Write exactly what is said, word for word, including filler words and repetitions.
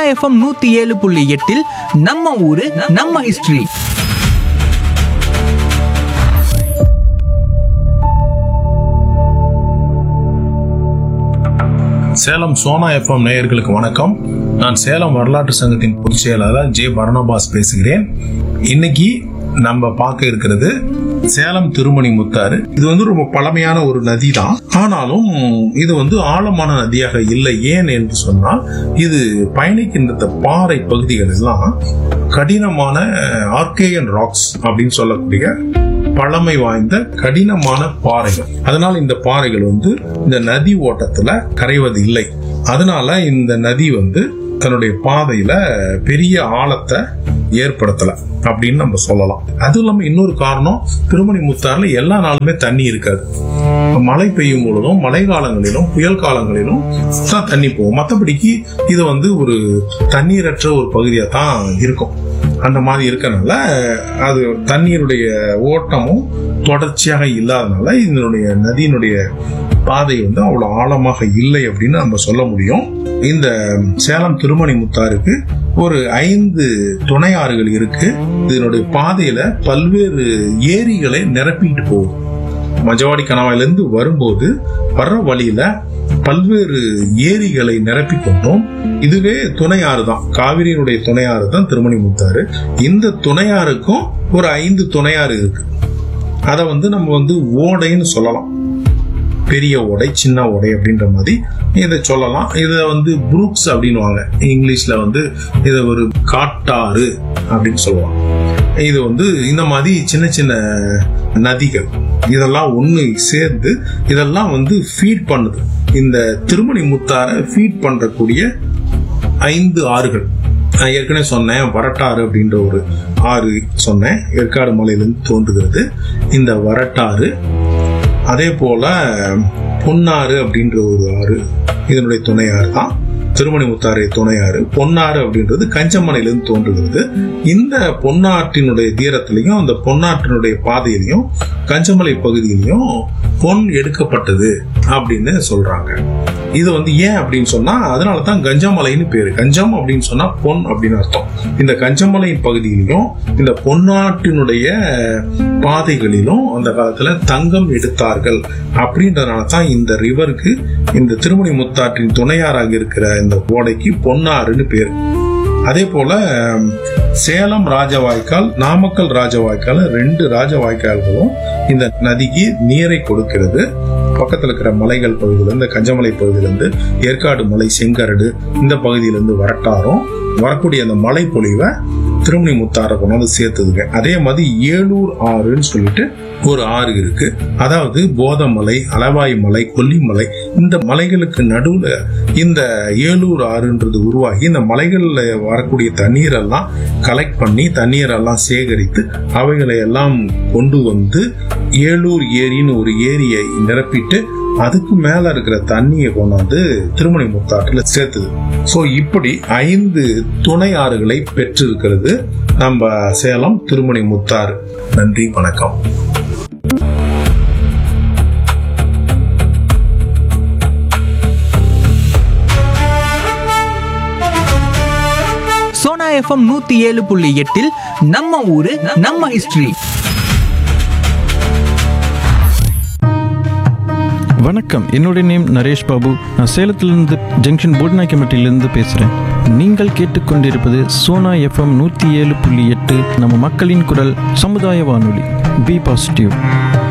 FM நூத்தி ஏழு புள்ளி எட்டில் நம்ம ஊரு நம்ம ஹிஸ்டரி. சேலம் சோனா எஃப்எம் நேயர்களுக்கு வணக்கம். நான் சேலம் வரலாற்று சங்கத்தின் பொதுச் செயலாளர் ஜே பரணபாஸ் பேசுகிறேன். இன்னைக்கு நம்ம பார்க்க இருக்கிறது சேலம் திருமணி முத்தாறு. இது வந்து ரொம்ப பழமையான ஒரு நதி தான். ஆனாலும் இது வந்து ஆழமான நதியாக இல்லை. ஏன் என்று சொன்னால், இது பயணிக்கின்ற பாறை பகுதிகள் எல்லாம் கடினமான ஆர்கேயன் ராக்ஸ் அப்படின்னு சொல்லக்கூடிய பழமை வாய்ந்த கடினமான பாறைகள். அதனால இந்த பாறைகள் வந்து இந்த நதி ஓட்டத்துல கரைவது இல்லை. அதனால இந்த நதி வந்து தன்னுடைய பாதையில பெரிய ஆழத்தை ஏற்படுத்தல அப்படின்னு நம்ம சொல்லலாம். அதுவும் இல்லாம இன்னொரு காரணம், திருமணி முத்தாறுல எல்லா நாளுமே தண்ணி இருக்காது. மழை பெய்யும் பொழுதும், மழை காலங்களிலும், புயல் காலங்களிலும் தான் தண்ணி போகும். மற்றபடிக்கு இது வந்து ஒரு தண்ணீரற்ற ஒரு பகுதியா தான் இருக்கும். அந்த மாதிரி இருக்கனால அது தண்ணீருடைய ஓட்டமும் தொடர்ச்சியாக இல்லாதனால இதனுடைய நதியினுடைய பாதை வந்து அவ்வளவு ஆழமாக இல்லை அப்படின்னு நம்ம சொல்ல முடியும். இந்த சேலம் திருமணி முத்தாறுக்கு ஒரு ஐந்து துணை ஆறுகள் இருக்கு. இதனுடைய பாதையில பல்வேறு ஏரிகளை நிரப்பிட்டு போகும். மஜவாடி கணவாயிலிருந்து வரும்போது வர்ற வழியில பல்வேறு ஏரிகளை நிரப்பி கொண்டோம். இதுவே துணையாறு தான், காவிரியினுடைய துணையாறு தான் திருமணி முத்தாறு. இந்த துணையாறுக்கும் ஒரு ஐந்து துணையாறு இருக்கு. அத வந்து நம்ம வந்து ஓடைன்னு சொல்லலாம். பெரிய ஓடை, சின்ன ஓடை அப்படின்ற மாதிரி இதை சொல்லலாம். இத வந்து புரூக்ஸ் அப்படின்னுவாங்க. இங்கிலீஷ்ல வந்து இதை ஒரு காட்டாறு அப்படின்னு சொல்லுவாங்க. இது வந்து இந்த மாதிரி சின்ன சின்ன நதிகள் இதெல்லாம் ஒண்ணு சேர்ந்து இதெல்லாம் வந்து ஃபீட் பண்ணுது. இந்த திருமணி முத்தாரை ஃபீட் பண்றக்கூடிய ஐந்து ஆறுகள் நான் ஏற்கனவே சொன்னேன். வரட்டாறு அப்படின்ற ஒரு ஆறு சொன்னேன், ஏற்காடு மலையிலிருந்து தோன்றுகிறது இந்த வரட்டாறு. அதே போல பொன்னாறு அப்படின்ற ஒரு ஆறு இதனுடைய துணையாறு தான் திருமணி முத்தாறு துணையாறு. பொன்னாறு அப்படின்றது கஞ்சமனையிலிருந்து தோன்றுகிறது. இந்த பொன்னாற்றினுடைய தீரத்திலையும் அந்த பொன்னாற்றினுடைய பாதையிலையும் கஞ்சமலை பகுதியிலையும் பொன் எடுக்கப்பட்டது அப்படின்னு சொல்றாங்க. இது வந்து ஏன் அப்படின்னு சொன்னா, அதனாலதான் கஞ்சமலைன்னு பேரு. கஞ்சம் அப்படின்னு சொன்னா பொன் அப்படின்னு அர்த்தம். இந்த கஞ்சமலை பகுதியிலும் இந்த பொன்னாட்டினுடைய பாதைகளிலும் அந்த காலத்துல தங்கம் எடுத்தார்கள் அப்படின்றதுனால தான் இந்த ரிவருக்கு, இந்த திருமணி முத்தாற்றின் துணையாராக இருக்கிற இந்த ஓடைக்கு பொன்னாறுன்னு பேரு. அதே போல சேலம் ராஜவாய்க்கால், நாமக்கல் ராஜவாய்க்கால், ரெண்டு ராஜவாய்க்கால்களும் இந்த நதிக்கு நீரை கொடுக்கிறது. பக்கத்தில் இருக்கிற மலைகள் பகுதியிலிருந்து, கஞ்சமலை பகுதியிலிருந்து, ஏற்காடு மலை, செங்கரடு இந்த பகுதியிலிருந்து வரட்டாரும் வரக்கூடிய அந்த மழை பொழிவை திருமணி முத்தாரை கொண்டாந்து சேர்த்துதுங்க. அதே மாதிரி ஏலூர் ஆறுன்னு சொல்லிட்டு ஒரு ஆறு இருக்கு. அதாவது போதமலை, அளவாய் மலை, கொல்லிமலை இந்த மலைகளுக்கு நடுவுல இந்த ஏலூர் ஆறுன்றது உருவாகி இந்த மலைகள்ல வரக்கூடிய தண்ணீரெல்லாம் கலெக்ட் பண்ணி தண்ணீரெல்லாம் சேகரித்து அவைகளை எல்லாம் கொண்டு வந்து ஏலூர் ஏரின்னு ஒரு ஏரியை நிரப்பிட்டு அதுக்கு மேல இருக்கிற தண்ணியை கொண்டாந்து திருமணி முத்தாற்றுல சேர்த்துது. சோ இப்படி ஐந்து துணை ஆறுகளை பெற்றிருக்கிறது நம்ம சேலம் திருமணி முத்தாறு. நன்றி, வணக்கம். சோனா எஃப்எம் நூத்தி ஏழு புள்ளி எட்டில் நம்ம ஊரு நம்ம ஹிஸ்டரி. வணக்கம், என்னுடைய நேம் நரேஷ் பாபு. நான் சேலத்திலிருந்து ஜங்ஷன் போட்நாயக்கம்பட்டியிலிருந்து பேசுகிறேன். நீங்கள் கேட்டுக்கொண்டிருப்பது சோனா எஃப்எம் நூற்றி ஏழு புள்ளி எட்டு, நம்ம மக்களின் குரல் சமுதாய வானொலி. B positive.